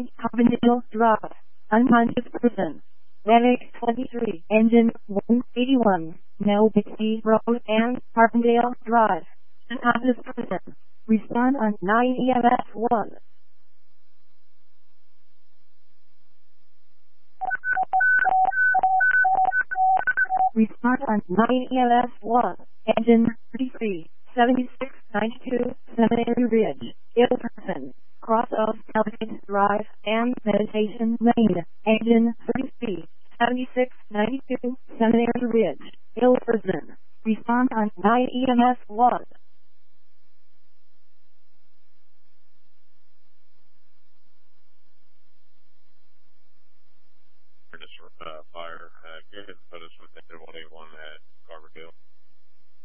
9, Carbondale Drive. Unconscious person. Medic 23, engine 181, Mel Bixby Road and Carbondale Drive. Unconscious person. Respond on 9 EMS 1. Respond on 9 EMS 1. Engine 33, 76, 92, Seminary Ridge. Ill person. Cross of Ellicott Drive and Meditation Lane. Engine 33, 76, 92, Seminary Ridge. Ill person. Respond on 9 EMS 1. Fire. Go ahead and put us with 181 at Carbondale.